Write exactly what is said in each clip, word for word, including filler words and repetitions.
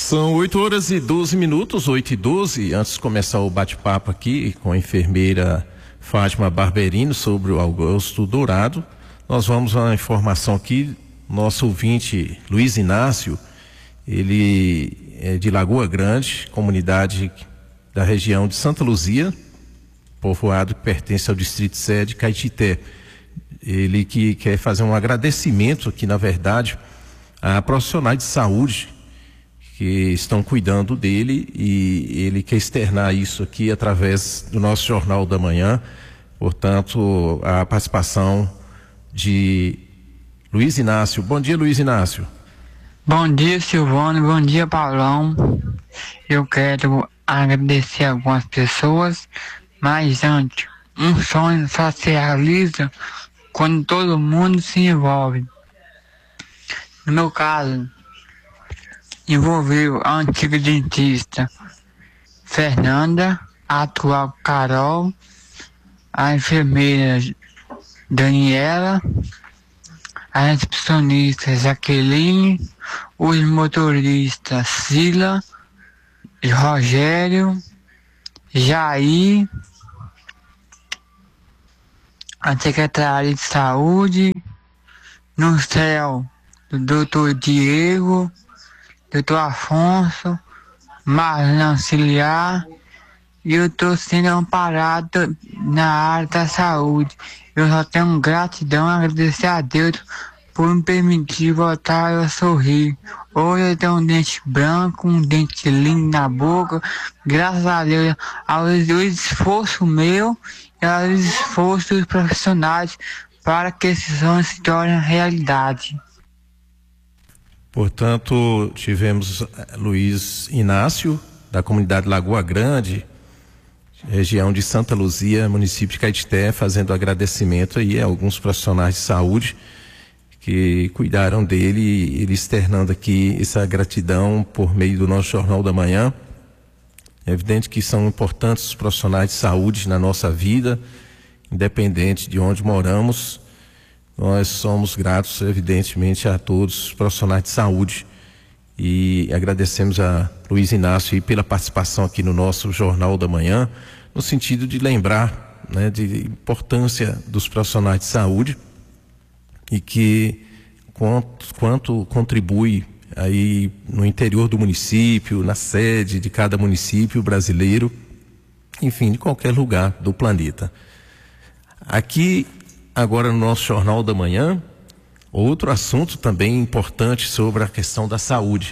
São oito horas e doze minutos, oito e doze. Antes de começar o bate-papo aqui com a enfermeira Fátima Barberino sobre o Augusto Dourado, nós vamos a uma informação aqui. Nosso ouvinte Luiz Inácio, ele é de Lagoa Grande, comunidade da região de Santa Luzia, povoado que pertence ao distrito sede Caetité. Ele que quer fazer um agradecimento aqui, na verdade, a profissionais de saúde que estão cuidando dele, e ele quer externar isso aqui através do nosso Jornal da Manhã. Portanto, a participação de Luiz Inácio. Bom dia, Luiz Inácio. Bom dia, Silvano. Bom dia, Paulão. Eu quero agradecer algumas pessoas, mas antes, um sonho só se realiza quando todo mundo se envolve. No meu caso, envolveu a antiga dentista Fernanda, a atual Carol, a enfermeira Daniela, a recepcionista Jaqueline, os motoristas Sila, Rogério, Jair, a secretária de saúde, no céu, do doutor Diego, doutor Afonso, Marlon Auxiliar, e eu estou sendo amparado na área da saúde. Eu só tenho gratidão a agradecer a Deus por me permitir voltar a sorrir. Hoje eu tenho um dente branco, um dente lindo na boca, graças a Deus, ao esforço meu e ao esforço dos profissionais para que esse sonho se torne realidade. Portanto, tivemos Luiz Inácio, da comunidade Lagoa Grande, região de Santa Luzia, município de Caetité, fazendo agradecimento aí a alguns profissionais de saúde que cuidaram dele, e ele externando aqui essa gratidão por meio do nosso Jornal da Manhã. É evidente que são importantes os profissionais de saúde na nossa vida, independente de onde moramos. Nós somos gratos, evidentemente, a todos os profissionais de saúde, e agradecemos a Luiz Inácio aí pela participação aqui no nosso Jornal da Manhã, no sentido de lembrar, né, de importância dos profissionais de saúde, e que quanto, quanto contribui aí no interior do município, na sede de cada município brasileiro, enfim, de qualquer lugar do planeta. Aqui, agora no nosso Jornal da Manhã, outro assunto também importante sobre a questão da saúde,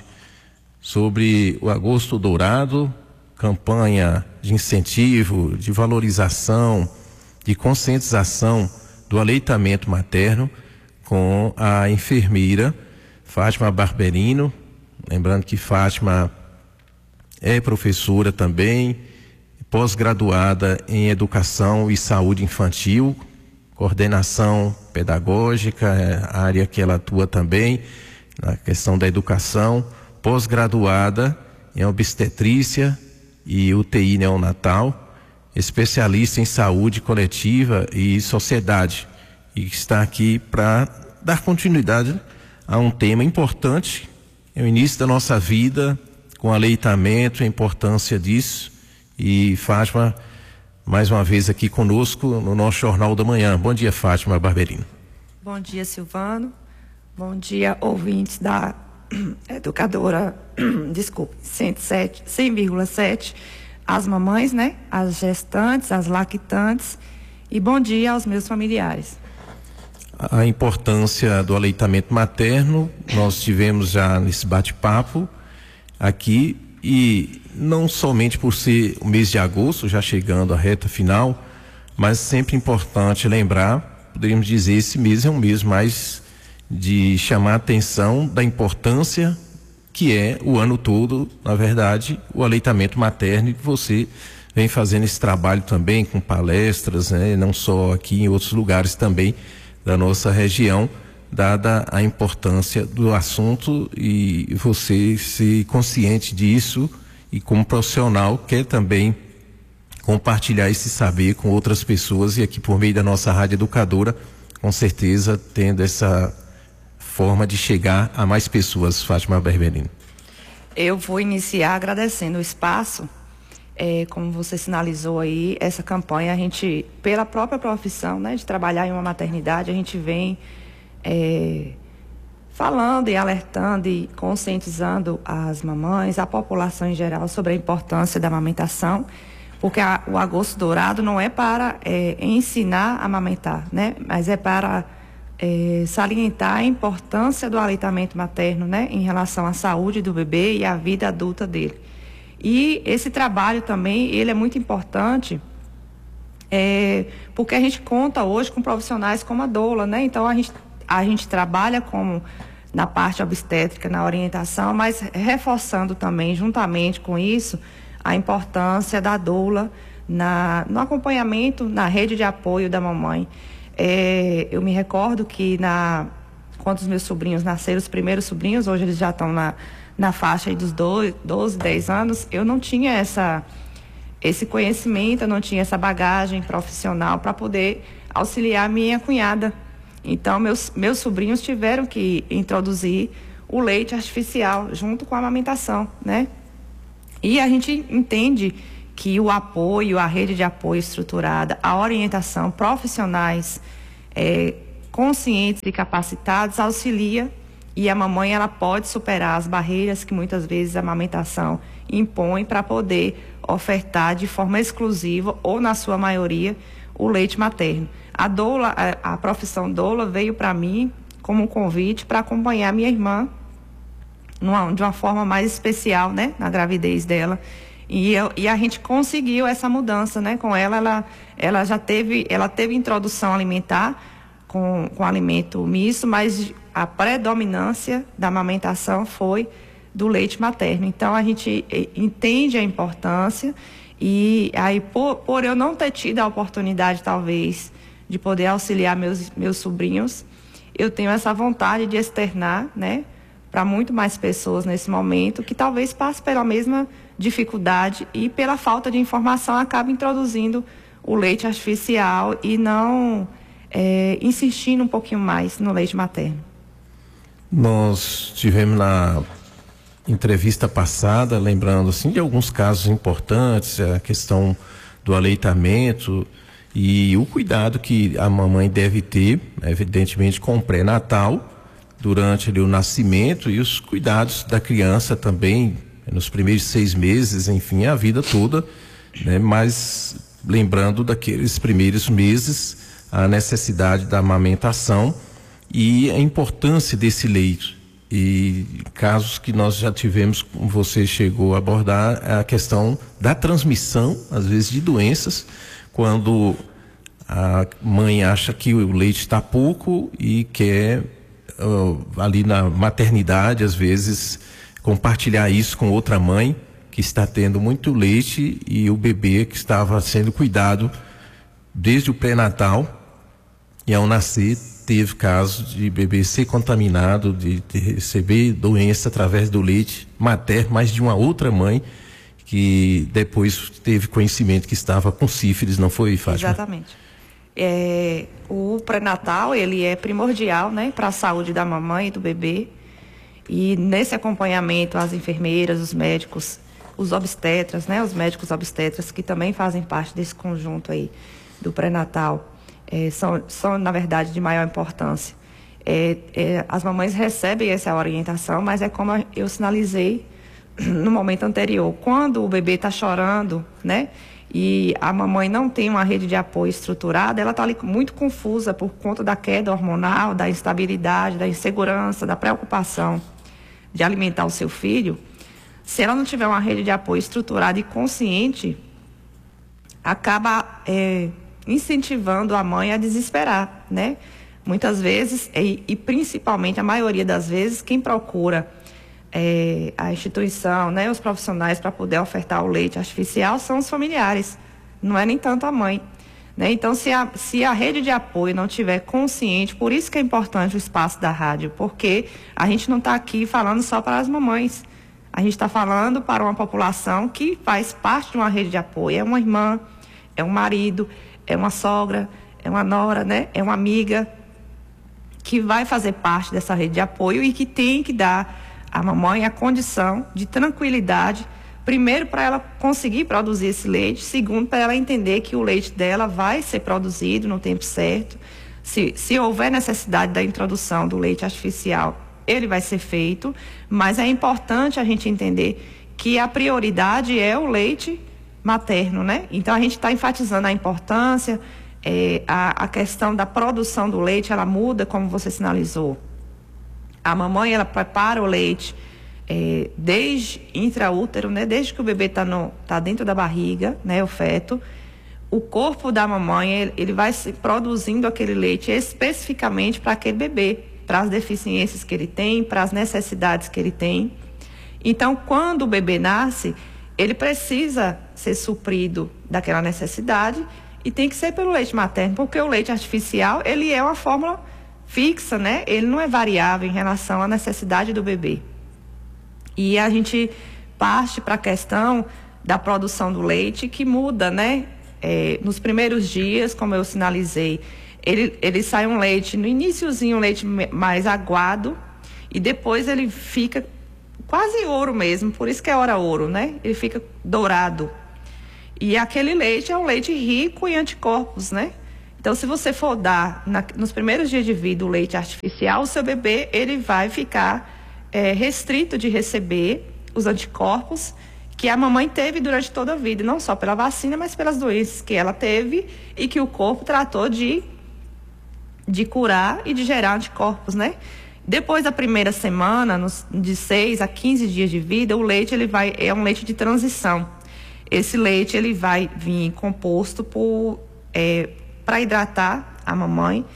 sobre o Augusto Dourado, campanha de incentivo, de valorização, de conscientização do aleitamento materno, com a enfermeira Fátima Barberino. Lembrando que Fátima é professora também, pós-graduada em Educação e Saúde Infantil, coordenação pedagógica, é a área que ela atua também, na questão da educação, pós-graduada em obstetrícia e U T I neonatal, especialista em saúde coletiva e sociedade, e está aqui para dar continuidade a um tema importante, é o início da nossa vida com aleitamento, a importância disso. E Fátima, mais uma vez aqui conosco no nosso Jornal da Manhã. Bom dia, Fátima Barberino. Bom dia, Silvano. Bom dia, ouvintes da educadora, desculpe, cento e sete, cem vírgula sete, as mamães, né? As gestantes, as lactantes, e bom dia aos meus familiares. A importância do aleitamento materno, nós tivemos já nesse bate-papo aqui, e não somente por ser o mês de agosto, já chegando à reta final, mas sempre importante lembrar, poderíamos dizer, esse mês é um mês mais de chamar a atenção da importância que é o ano todo, na verdade, o aleitamento materno, e que você vem fazendo esse trabalho também com palestras, né, não só aqui, em outros lugares também da nossa região, dada a importância do assunto, e você ser consciente disso, e como profissional quer também compartilhar esse saber com outras pessoas, e aqui por meio da nossa rádio educadora, com certeza tendo essa forma de chegar a mais pessoas. Fátima Barberino. Eu vou iniciar agradecendo o espaço. É, como você sinalizou aí, essa campanha, a gente, pela própria profissão, né, de trabalhar em uma maternidade, a gente vem é, falando e alertando e conscientizando as mamães, a população em geral, sobre a importância da amamentação, porque a, o Agosto Dourado não é para é, ensinar a amamentar, né, mas é para é, salientar a importância do aleitamento materno, né, em relação à saúde do bebê e à vida adulta dele. E esse trabalho também, ele é muito importante, é, porque a gente conta hoje com profissionais como a doula, né? Então, a gente, a gente trabalha como na parte obstétrica, na orientação, mas reforçando também, juntamente com isso, a importância da doula na, no acompanhamento, na rede de apoio da mamãe. É, eu me recordo que na, quando os meus sobrinhos nasceram, os primeiros sobrinhos, hoje eles já estão na... na faixa aí dos doze, dez anos, eu não tinha essa, esse conhecimento, eu não tinha essa bagagem profissional para poder auxiliar minha cunhada. Então, meus, meus sobrinhos tiveram que introduzir o leite artificial junto com a amamentação, né? E a gente entende que o apoio, a rede de apoio estruturada, a orientação, profissionais é, conscientes e capacitados auxilia. E a mamãe, ela pode superar as barreiras que muitas vezes a amamentação impõe para poder ofertar de forma exclusiva, ou na sua maioria, o leite materno. A doula, a, a profissão doula veio para mim como um convite para acompanhar minha irmã numa, de uma forma mais especial, né, na gravidez dela. E, eu, e a gente conseguiu essa mudança, né, com ela. Ela, ela já teve, ela teve introdução alimentar com, com alimento misto, mas a predominância da amamentação foi do leite materno. Então, a gente entende a importância e aí, por, por eu não ter tido a oportunidade, talvez, de poder auxiliar meus, meus sobrinhos, eu tenho essa vontade de externar, né, para muito mais pessoas nesse momento, que talvez passe pela mesma dificuldade e pela falta de informação acabe introduzindo o leite artificial e não é, insistindo um pouquinho mais no leite materno. Nós tivemos na entrevista passada, lembrando assim, de alguns casos importantes, a questão do aleitamento e o cuidado que a mamãe deve ter, evidentemente, com o pré-natal, durante ali, o nascimento, e os cuidados da criança também, nos primeiros seis meses, enfim, a vida toda, né? Mas lembrando daqueles primeiros meses, a necessidade da amamentação e a importância desse leite. E casos que nós já tivemos, como você chegou a abordar, a questão da transmissão, às vezes, de doenças, quando a mãe acha que o leite está pouco e quer, uh, ali na maternidade, às vezes, compartilhar isso com outra mãe que está tendo muito leite e o bebê que estava sendo cuidado desde o pré-natal e ao nascer teve caso de bebê ser contaminado, de, de receber doença através do leite materno, mas de uma outra mãe que depois teve conhecimento que estava com sífilis, não foi, Fátima? Exatamente. É, o pré-natal, ele é primordial, né, para a saúde da mamãe e do bebê. E nesse acompanhamento, as enfermeiras, os médicos, os obstetras, né, os médicos obstetras, que também fazem parte desse conjunto aí do pré-natal, É, são, são, na verdade, de maior importância. É, é, as mamães recebem essa orientação, mas é como eu sinalizei no momento anterior. Quando o bebê está chorando, né, e a mamãe não tem uma rede de apoio estruturada, ela está ali muito confusa por conta da queda hormonal, da instabilidade, da insegurança, da preocupação de alimentar o seu filho. Se ela não tiver uma rede de apoio estruturada e consciente, acaba... É, incentivando a mãe a desesperar, né? Muitas vezes, e, e principalmente a maioria das vezes, quem procura é, a instituição, né, os profissionais para poder ofertar o leite artificial são os familiares, não é nem tanto a mãe, né? Então, se a, se a rede de apoio não tiver consciente, por isso que é importante o espaço da rádio, porque a gente não está aqui falando só para as mamães, a gente está falando para uma população que faz parte de uma rede de apoio, é uma irmã, é um marido, é uma sogra, é uma nora, né? É uma amiga que vai fazer parte dessa rede de apoio e que tem que dar a mamãe a condição de tranquilidade, primeiro para ela conseguir produzir esse leite, segundo para ela entender que o leite dela vai ser produzido no tempo certo. Se, se houver necessidade da introdução do leite artificial, ele vai ser feito, mas é importante a gente entender que a prioridade é o leite materno, né? Então a gente está enfatizando a importância, é, a, a questão da produção do leite, ela muda, como você sinalizou. A mamãe, ela prepara o leite é, desde intraútero, né? Desde que o bebê está tá dentro da barriga, né? O feto. O corpo da mamãe, ele, ele vai se produzindo aquele leite especificamente para aquele bebê, para as deficiências que ele tem, para as necessidades que ele tem. Então, quando o bebê nasce, ele precisa ser suprido daquela necessidade e tem que ser pelo leite materno, porque o leite artificial, ele é uma fórmula fixa, né? Ele não é variável em relação à necessidade do bebê. E a gente parte para a questão da produção do leite, que muda, né? É, nos primeiros dias, como eu sinalizei, ele, ele sai um leite, no iniciozinho um leite mais aguado, e depois ele fica quase ouro mesmo, por isso que é hora ouro, né? Ele fica dourado. E aquele leite é um leite rico em anticorpos, né? Então, se você for dar na, nos primeiros dias de vida o leite artificial, o seu bebê ele vai ficar é, restrito de receber os anticorpos que a mamãe teve durante toda a vida, não só pela vacina, mas pelas doenças que ela teve e que o corpo tratou de, de curar e de gerar anticorpos, né? Depois da primeira semana, nos, de seis a quinze dias de vida, o leite ele vai, é um leite de transição. Esse leite ele vai vir composto por... É, para hidratar a mamãe,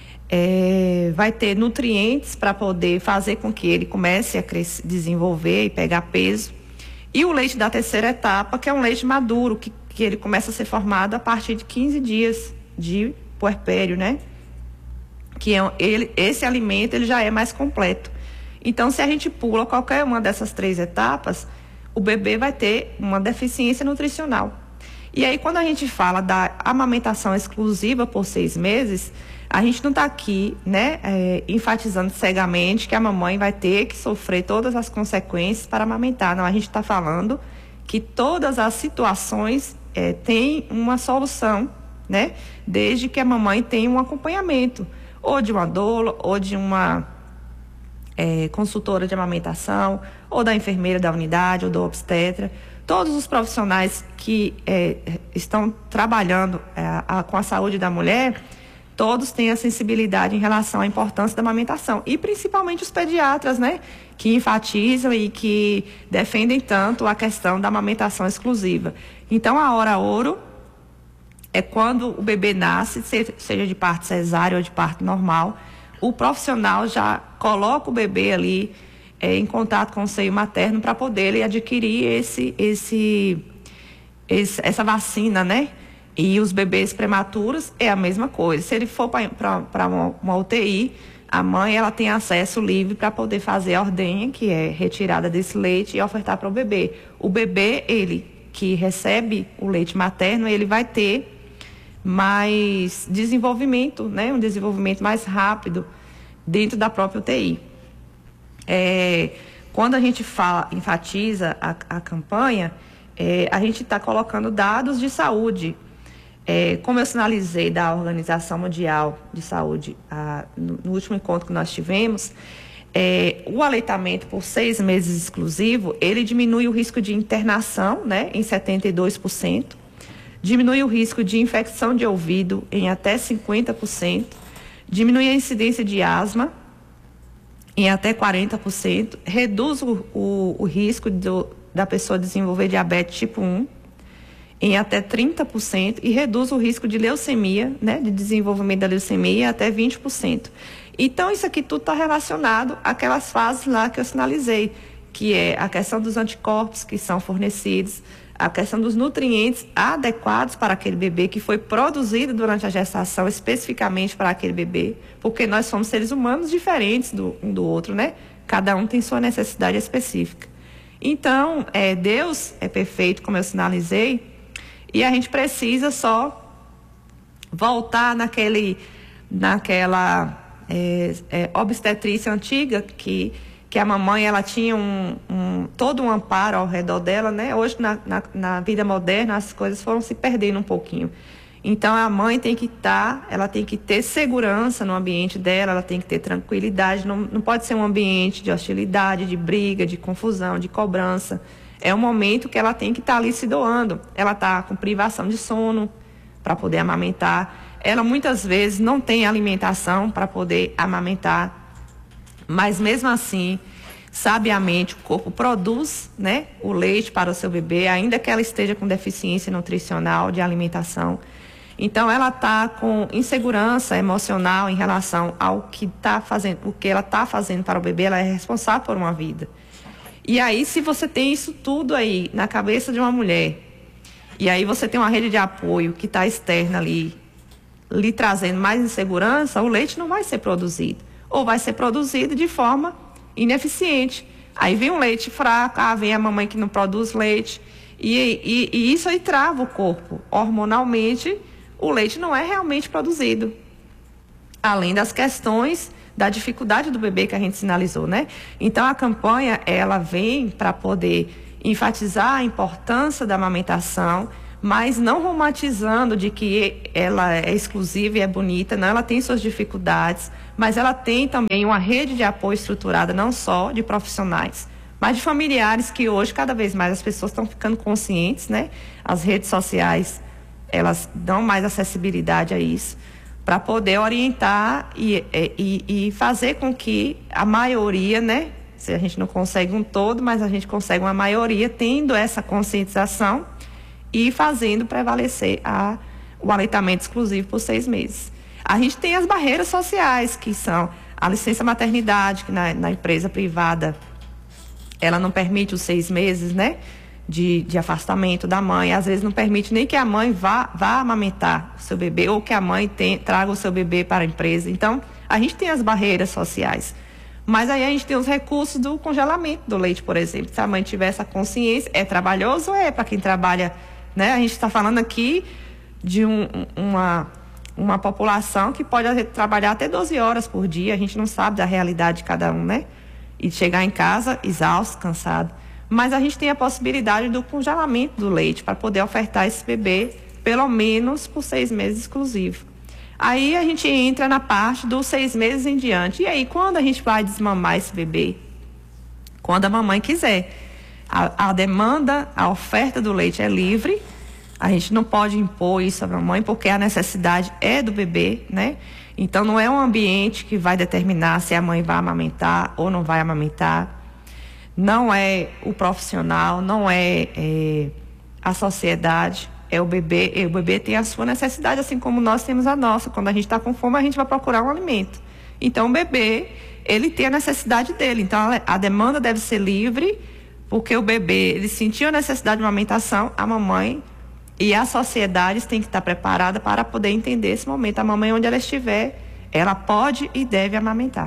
é, vai ter nutrientes para poder fazer com que ele comece a crescer, desenvolver e pegar peso. E o leite da terceira etapa, que é um leite maduro, que, que ele começa a ser formado a partir de quinze dias de puerpério, né? Que é, ele, esse alimento ele já é mais completo. Então, se a gente pula qualquer uma dessas três etapas, o bebê vai ter uma deficiência nutricional. E aí, quando a gente fala da amamentação exclusiva por seis meses, a gente não está aqui, né, é, enfatizando cegamente que a mamãe vai ter que sofrer todas as consequências para amamentar. Não, a gente está falando que todas as situações é, têm uma solução, né, desde que a mamãe tenha um acompanhamento, ou de uma doula, ou de uma é, consultora de amamentação, ou da enfermeira da unidade, ou do obstetra. Todos os profissionais que é, estão trabalhando é, a, com a saúde da mulher, todos têm a sensibilidade em relação à importância da amamentação. E principalmente os pediatras, né? Que enfatizam e que defendem tanto a questão da amamentação exclusiva. Então, a hora ouro é quando o bebê nasce, seja de parto cesárea ou de parto normal, o profissional já coloca o bebê ali É, em contato com o seio materno para poder ele adquirir esse, esse, esse, essa vacina, né? E os bebês prematuros é a mesma coisa. Se ele for para uma, uma U T I, a mãe ela tem acesso livre para poder fazer a ordenha, que é retirada desse leite, e ofertar para o bebê. O bebê, ele que recebe o leite materno, ele vai ter mais desenvolvimento, né? Um desenvolvimento mais rápido dentro da própria U T I. É, quando a gente fala, enfatiza a, a campanha, é, a gente está colocando dados de saúde. É, como eu sinalizei da Organização Mundial de Saúde a, no, no último encontro que nós tivemos, é, o aleitamento por seis meses exclusivo, ele diminui o risco de internação, né, em setenta e dois por cento, diminui o risco de infecção de ouvido em até cinquenta por cento, diminui a incidência de asma em até quarenta por cento, reduz o, o, o risco do, da pessoa desenvolver diabetes tipo um em até trinta por cento e reduz o risco de leucemia, né, de desenvolvimento da leucemia em até vinte por cento. Então, isso aqui tudo está relacionado àquelas fases lá que eu sinalizei, que é a questão dos anticorpos que são fornecidos, a questão dos nutrientes adequados para aquele bebê que foi produzido durante a gestação especificamente para aquele bebê, porque nós somos seres humanos diferentes do, um do outro, né? Cada um tem sua necessidade específica. Então, é, Deus é perfeito, como eu sinalizei, e a gente precisa só voltar naquele, naquela é, é, obstetrícia antiga que que a mamãe ela tinha um, um, todo um amparo ao redor dela, né? Hoje, na, na, na vida moderna, as coisas foram se perdendo um pouquinho. Então, a mãe tem que estar, ela tem que ter segurança no ambiente dela, ela tem que ter tranquilidade, não, não pode ser um ambiente de hostilidade, de briga, de confusão, de cobrança. É um momento que ela tem que estar ali se doando. Ela está com privação de sono para poder amamentar. Ela, muitas vezes, não tem alimentação para poder amamentar. Mas, mesmo assim, sabiamente, o corpo produz, né, o leite para o seu bebê, ainda que ela esteja com deficiência nutricional de alimentação. Então, ela está com insegurança emocional em relação ao que, tá fazendo, o que ela está fazendo para o bebê. Ela é responsável por uma vida. E aí, se você tem isso tudo aí na cabeça de uma mulher, e aí você tem uma rede de apoio que está externa ali, lhe trazendo mais insegurança, o leite não vai ser produzido. Ou vai ser produzido de forma ineficiente. Aí vem um leite fraco, ah, vem a mamãe que não produz leite. E, e, e isso aí trava o corpo. Hormonalmente, o leite não é realmente produzido. Além das questões da dificuldade do bebê que a gente sinalizou, né? Então, a campanha, ela vem para poder enfatizar a importância da amamentação, mas não romantizando de que ela é exclusiva e é bonita. Não, ela tem suas dificuldades, mas ela tem também uma rede de apoio estruturada, não só de profissionais, mas de familiares, que hoje, cada vez mais, as pessoas estão ficando conscientes, né? As redes sociais, elas dão mais acessibilidade a isso, para poder orientar e, e, e fazer com que a maioria, né? Se a gente não consegue um todo, mas a gente consegue uma maioria tendo essa conscientização e fazendo prevalecer a, o aleitamento exclusivo por seis meses. A gente tem as barreiras sociais, que são a licença maternidade, que na, na empresa privada ela não permite os seis meses, né? De, de afastamento da mãe, às vezes não permite nem que a mãe vá, vá amamentar o seu bebê, ou que a mãe tem, traga o seu bebê para a empresa. Então, a gente tem as barreiras sociais, mas aí a gente tem os recursos do congelamento do leite, por exemplo. Se a mãe tiver essa consciência, é trabalhoso ou é para quem trabalha, né? A gente está falando aqui de um, uma, uma população que pode trabalhar até doze horas por dia, a gente não sabe da realidade de cada um, né? E chegar em casa exausto, cansado. Mas a gente tem a possibilidade do congelamento do leite para poder ofertar esse bebê pelo menos por seis meses exclusivo. Aí a gente entra na parte dos seis meses em diante. E aí, quando a gente vai desmamar esse bebê? Quando a mamãe quiser. A, a demanda, a oferta do leite é livre. A gente não pode impor isso à mamãe, porque a necessidade é do bebê, né? Então, não é um ambiente que vai determinar se a mãe vai amamentar ou não vai amamentar. Não é o profissional, não é, é a sociedade, é o bebê. E o bebê tem a sua necessidade, assim como nós temos a nossa. Quando a gente está com fome, a gente vai procurar um alimento. Então, o bebê, ele tem a necessidade dele. Então, a, a demanda deve ser livre, porque o bebê, ele sentiu a necessidade de uma amamentação, a mamãe e a sociedade tem que estar preparada para poder entender esse momento. A mamãe, onde ela estiver, ela pode e deve amamentar.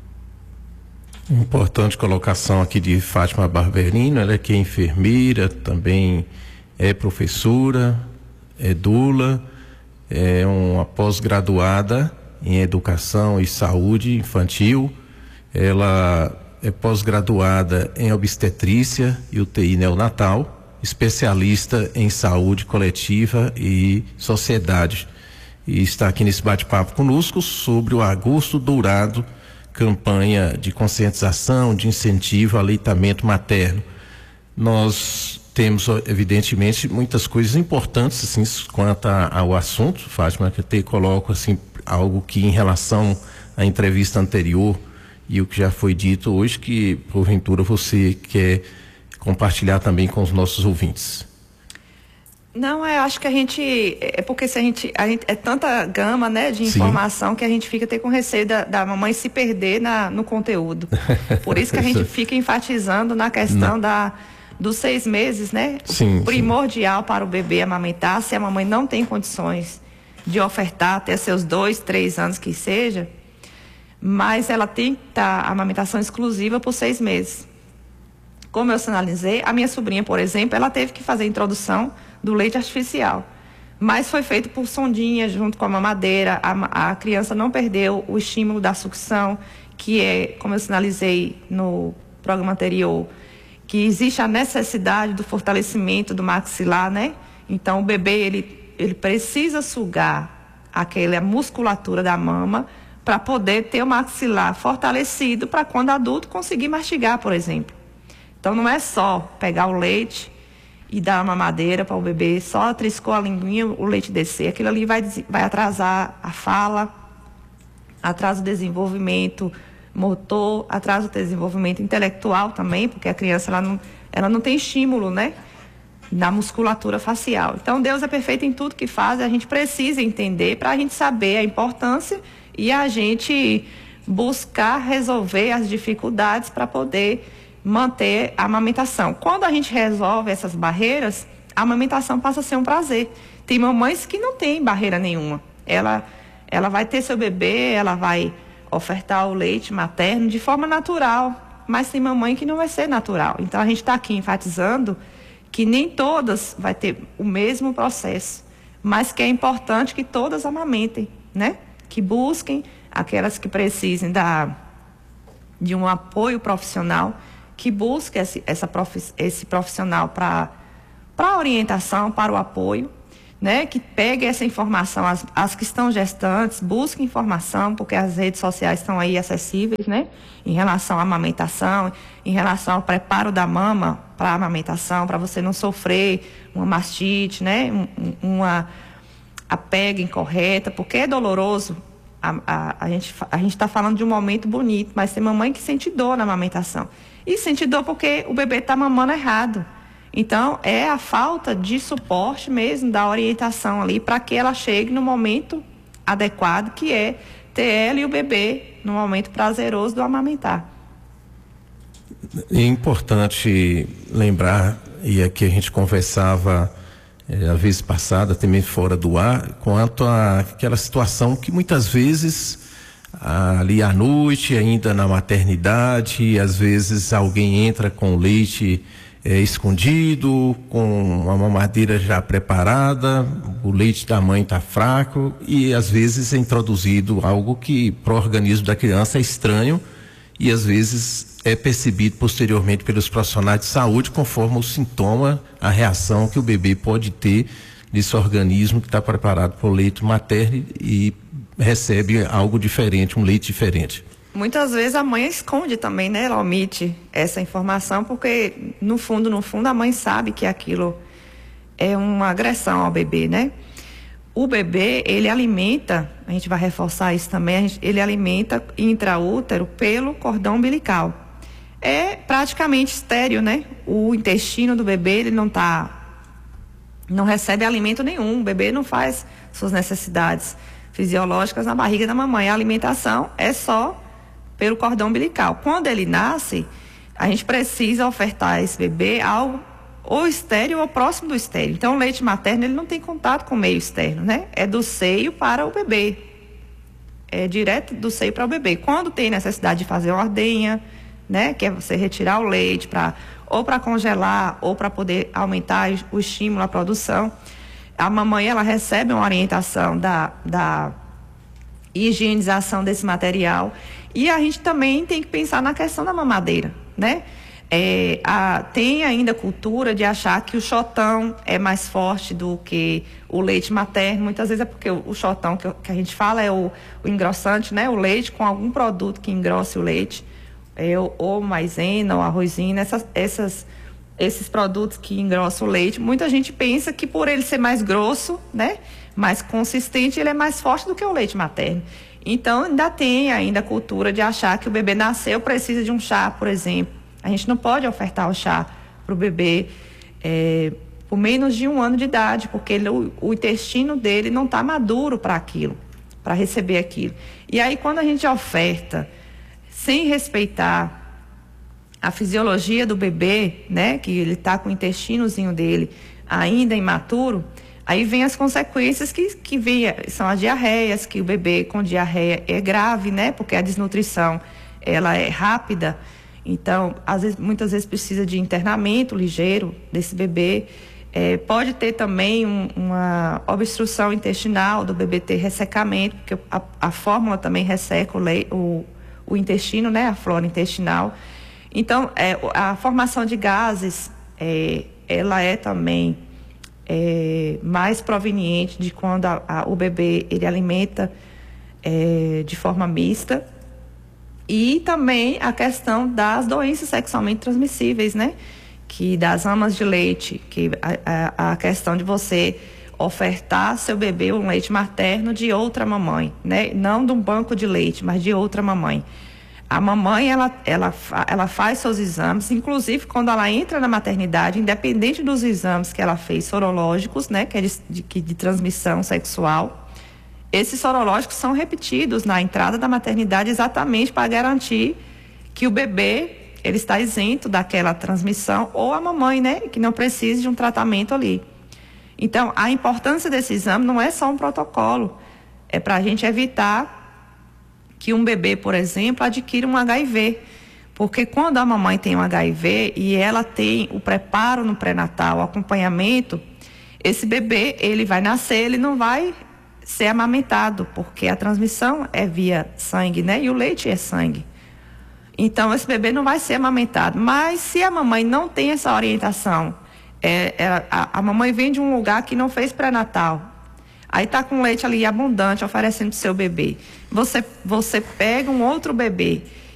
Importante colocação aqui de Fátima Barberino, ela é que é enfermeira, também é professora, é doula, é uma pós-graduada em Educação e Saúde Infantil, ela é pós-graduada em Obstetrícia e U T I Neonatal, especialista em Saúde Coletiva e Sociedade, e está aqui nesse bate-papo conosco sobre o Agosto Dourado, campanha de conscientização, de incentivo ao aleitamento materno. Nós temos, evidentemente, muitas coisas importantes assim, quanto ao assunto, Fátima, que eu te coloco assim, algo que em relação à entrevista anterior e o que já foi dito hoje, que porventura você quer compartilhar também com os nossos ouvintes. Não, eu acho que a gente, é porque se a gente, a gente é tanta gama, né, de informação, sim, que a gente fica até com receio da, da mamãe se perder na, no conteúdo. Por isso que a gente fica enfatizando na questão da, dos seis meses, né? Sim, primordial sim. Para o bebê amamentar, se a mamãe não tem condições de ofertar até seus dois, três anos que seja, mas ela tem que estar a amamentação exclusiva por seis meses. Como eu sinalizei, a minha sobrinha, por exemplo, ela teve que fazer a introdução do leite artificial, mas foi feito por sondinha junto com a mamadeira. A, a criança não perdeu o estímulo da sucção, que é, como eu sinalizei no programa anterior, que existe a necessidade do fortalecimento do maxilar, né? Então, o bebê, ele, ele precisa sugar aquela musculatura da mama para poder ter o maxilar fortalecido para quando adulto conseguir mastigar, por exemplo. Então, não é só pegar o leite e dar uma mamadeira para o bebê, só triscou a linguinha, o leite descer. Aquilo ali vai, vai atrasar a fala, atrasa o desenvolvimento motor, atrasa o desenvolvimento intelectual também, porque a criança ela não, ela não tem estímulo, né, na musculatura facial. Então, Deus é perfeito em tudo que faz, a gente precisa entender para a gente saber a importância e a gente buscar resolver as dificuldades para poder manter a amamentação. Quando a gente resolve essas barreiras, a amamentação passa a ser um prazer. Tem mamães que não têm barreira nenhuma. Ela, ela vai ter seu bebê, ela vai ofertar o leite materno de forma natural, mas tem mamãe que não vai ser natural. Então, a gente está aqui enfatizando que nem todas vai ter o mesmo processo, mas que é importante que todas amamentem, né? Que busquem, aquelas que precisem da, de um apoio profissional, que busquem esse, essa prof, esse profissional para a orientação, para o apoio, né? Que pegue essa informação, as, as que estão gestantes, busquem informação, porque as redes sociais estão aí acessíveis, né? Em relação à amamentação, em relação ao preparo da mama para a amamentação, para você não sofrer uma mastite, né? Um, uma a pega incorreta, porque é doloroso. A, a, a gente a gente está falando de um momento bonito, mas tem mamãe que sente dor na amamentação. E sente dor porque o bebê está mamando errado. Então, é a falta de suporte mesmo, da orientação ali, para que ela chegue no momento adequado, que é ter ela e o bebê no momento prazeroso do amamentar. É importante lembrar, e aqui a gente conversava é, a vez passada, também fora do ar, quanto àquela situação que muitas vezes ali à noite, ainda na maternidade, às vezes alguém entra com leite é, escondido, com uma mamadeira já preparada, o leite da mãe está fraco e às vezes é introduzido algo que para o organismo da criança é estranho e às vezes é percebido posteriormente pelos profissionais de saúde conforme o sintoma, a reação que o bebê pode ter desse organismo que está preparado para o leite materno e recebe algo diferente, um leite diferente. Muitas vezes a mãe esconde também, né? Ela omite essa informação porque no fundo, no fundo a mãe sabe que aquilo é uma agressão ao bebê, né? O bebê, ele alimenta, a gente vai reforçar isso também, a gente, ele alimenta intraútero pelo cordão umbilical. É praticamente estéril, né? O intestino do bebê, ele não tá, não recebe alimento nenhum, o bebê não faz suas necessidades fisiológicas na barriga da mamãe. A alimentação é só pelo cordão umbilical. Quando ele nasce, a gente precisa ofertar a esse bebê algo ou estéril ou próximo do estéril. Então, o leite materno, ele não tem contato com o meio externo, né? É do seio para o bebê. É direto do seio para o bebê. Quando tem necessidade de fazer uma ordenha, né? Que é você retirar o leite para ou para congelar ou para poder aumentar o estímulo à produção, a mamãe, ela recebe uma orientação da, da higienização desse material. E a gente também tem que pensar na questão da mamadeira, né? É, a, tem ainda cultura de achar que o xotão é mais forte do que o leite materno. Muitas vezes é porque o, o xotão que, que a gente fala é o, o engrossante, né? O leite com algum produto que engrosse o leite, é, ou, ou maisena, ou arrozina, essas, essas, esses produtos que engrossam o leite. Muita gente pensa que por ele ser mais grosso, né? Mais consistente, ele é mais forte do que o leite materno. Então, ainda tem ainda a cultura de achar que o bebê nasceu, precisa de um chá, por exemplo. A gente não pode ofertar o chá para o bebê é, por menos de um ano de idade, porque ele, o, o intestino dele não está maduro para aquilo, para receber aquilo. E aí, quando a gente oferta sem respeitar a fisiologia do bebê, né, que ele está com o intestinozinho dele ainda imaturo, aí vem as consequências que, que vem, são as diarreias, que o bebê com diarreia é grave, né, porque a desnutrição ela é rápida. Então, às vezes, muitas vezes precisa de internamento ligeiro desse bebê. É, pode ter também um, uma obstrução intestinal do bebê ter ressecamento, porque a, a fórmula também resseca o, le, o, o intestino, né, a flora intestinal. Então, é, a formação de gases, é, ela é também é, mais proveniente de quando a, a, o bebê ele alimenta é, de forma mista. E também a questão das doenças sexualmente transmissíveis, né? Que das amas de leite, que a, a, a questão de você ofertar seu bebê um leite materno de outra mamãe, né? Não de um banco de leite, mas de outra mamãe. A mamãe, ela, ela, ela faz seus exames, inclusive quando ela entra na maternidade, independente dos exames que ela fez sorológicos, né? Que é de, de, de transmissão sexual. Esses sorológicos são repetidos na entrada da maternidade exatamente para garantir que o bebê ele está isento daquela transmissão, ou a mamãe, né, que não precise de um tratamento ali. Então, a importância desse exame não é só um protocolo, é para a gente evitar que um bebê, por exemplo, adquira um H I V. Porque quando a mamãe tem um H I V e ela tem o preparo no pré-natal, o acompanhamento, esse bebê, ele vai nascer, ele não vai ser amamentado, porque a transmissão é via sangue, né? E o leite é sangue. Então, esse bebê não vai ser amamentado. Mas se a mamãe não tem essa orientação, é, é, a, a mamãe vem de um lugar que não fez pré-natal, aí tá com leite ali abundante, oferecendo pro seu bebê. Você, você pega um outro bebê